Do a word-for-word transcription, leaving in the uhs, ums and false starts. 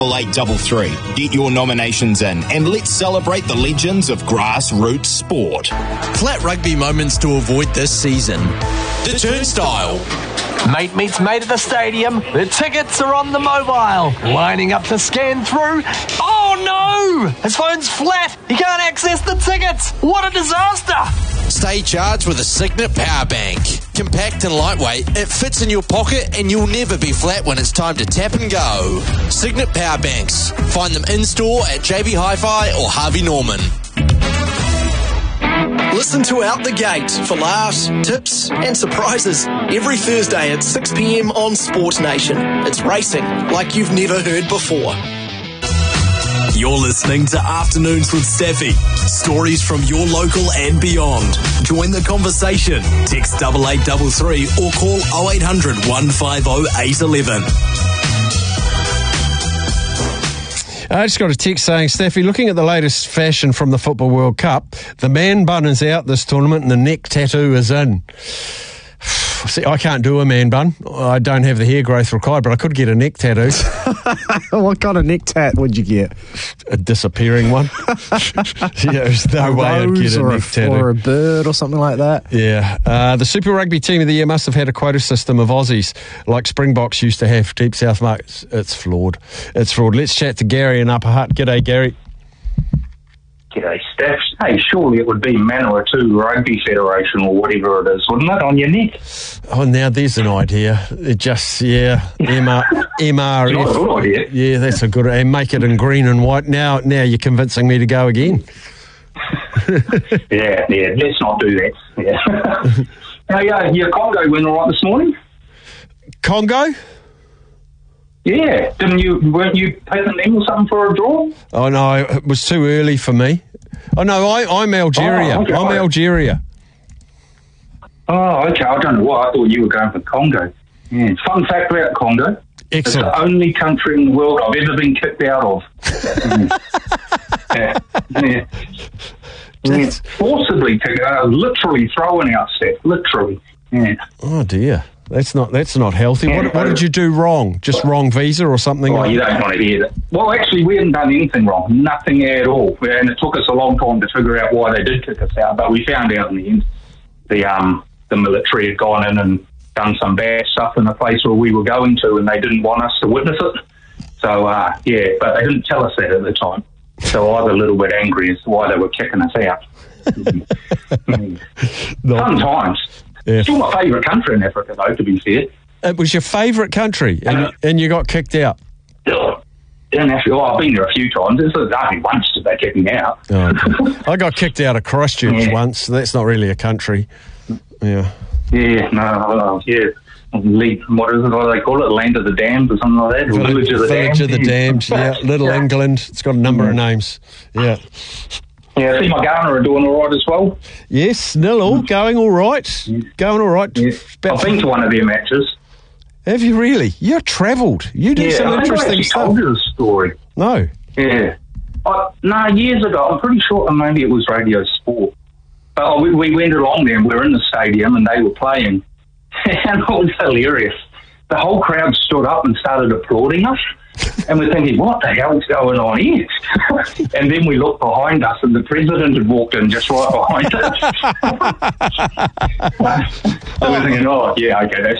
eight double three. Get your nominations in and let's celebrate the legends of grassroots sport. Flat rugby moments to avoid this season. The Turnstile. Mate meets mate at the stadium. The tickets are on the mobile. Lining up to scan through. Oh no! His phone's flat. He can't access the tickets. What a disaster! Stay charged with a Signet Power Bank. Compact and lightweight, it fits in your pocket and you'll never be flat when it's time to tap and go. Signet Power Banks. Find them in-store at J B Hi-Fi or Harvey Norman. Listen to Out the Gate for laughs, tips and surprises every Thursday at six p.m. on Sport Nation. It's racing like you've never heard before. You're listening to Afternoons with Staffy. Stories from your local and beyond. Join the conversation. Text double eight double three or call oh eight hundred, one five oh, eight one one. I just got a text saying, Staffy, looking at the latest fashion from the Football World Cup, the man bun is out this tournament and the neck tattoo is in. See, I can't do a man bun. I don't have the hair growth required, but I could get a neck tattoo. What kind of neck tat would you get? A disappearing one. Yeah, there's no a way I'd get a or neck a, tattoo. Or a bird or something like that. Yeah. Uh, the Super Rugby Team of the Year must have had a quota system of Aussies like Springboks used to have. Deep South markets. It's flawed. It's flawed. Let's chat to Gary in Upper Hutt. G'day, Gary. G'day, Steph. Hey, surely it would be Manawatu Rugby Federation or whatever it is, wouldn't it, on your neck? Oh, now there's an idea. It just, yeah, M R F. It's not a good idea. Yeah, that's a good, and make it in green and white. Now, now you're convincing me to go again. yeah, yeah, let's not do that. Yeah. Hey, uh, your Congo went all right this morning? Congo? Yeah, didn't you, weren't you picking them or something for a draw? Oh, no, it was too early for me. Oh, no, I, I'm Algeria. Oh, okay. I'm Algeria. Oh, okay, I don't know why. I thought you were going for Congo. Yeah. Fun fact about Congo. Excellent. It's the only country in the world I've ever been kicked out of. yeah. Yeah. Yeah. Forcibly kicked out. Literally thrown out, Steph. Literally. Yeah. Oh, dear. That's not that's not healthy. Yeah, what, what did you do wrong? Just wrong visa or something? Oh, like you that? don't want to hear that. Well, actually, we hadn't done anything wrong. Nothing at all. And it took us a long time to figure out why they did kick us out. But we found out in the end. The, um, the military had gone in and done some bad stuff in the place where we were going to, and they didn't want us to witness it. So, uh, yeah, but they didn't tell us that at the time. So I was a little bit angry as to why they were kicking us out. Fun times. Yeah. Still my favourite country in Africa, though, to be fair. It was your favourite country, and, uh, and you got kicked out? In Africa, oh, I've been there a few times. It's only once did they kick me out. Oh, okay. I got kicked out of Christchurch yeah. once. So that's not really a country. Yeah. Yeah, no, uh, yeah. Lead, what is it? What do they call it? Land of the Damned or something like that? Village, Village of the Village Damned. of the Damned, yeah. Little yeah. England. It's got a number mm-hmm. of names. Yeah. Yeah, I see my Ghana are doing all right as well. Yes, nil all, going all right. Yeah. Going all right. Yeah. I've been to one of their matches. Have you really? You're travelled. You do yeah, some I interesting think I stuff. told you the story. No. Yeah. I, no, years ago, I'm pretty sure maybe it was Radio Sport. But oh, we, we went along there and we were in the stadium and they were playing. And it was hilarious. The whole crowd stood up and started applauding us. And we're thinking, what the hell's going on here? And then we looked behind us and the president had walked in just right behind us. So we're thinking, oh, yeah, okay, that's